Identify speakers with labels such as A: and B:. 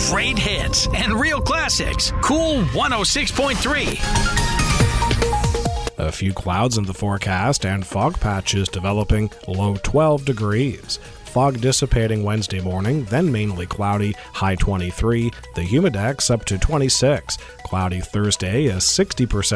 A: great hits and real classics. Cool 106.3.
B: A few clouds in the forecast and fog patches developing, low 12 degrees. Fog dissipating Wednesday morning, then mainly cloudy, high 23. The humidex up to 26. Cloudy Thursday, a 60%